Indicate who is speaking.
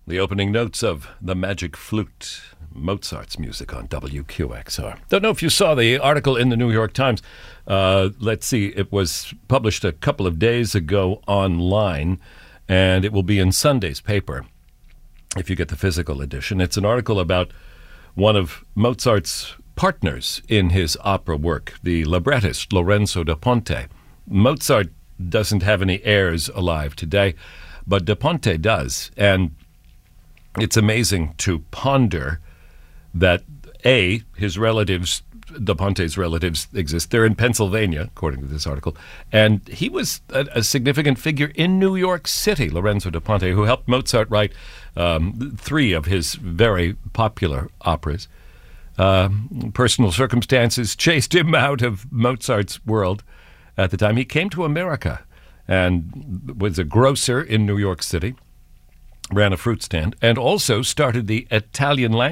Speaker 1: The opening notes of The Magic Flute, Mozart's music on WQXR. Don't know if you saw the article in the New York Times. Let's see, it was published a couple of days ago online, and it will be in Sunday's paper if you get the physical edition. It's an article about one of Mozart's partners in his opera work, the librettist Lorenzo da Ponte. Mozart doesn't have any heirs alive today, but da Ponte does, and it's amazing to ponder that, A, his relatives, da Ponte's relatives exist. They're in Pennsylvania, according to this article. And he was a significant figure in New York City, Lorenzo da Ponte, who helped Mozart write three of his very popular operas. Personal circumstances chased him out of Mozart's world at the time. He came to America and was a grocer in New York City, ran a fruit stand, and also started the Italian language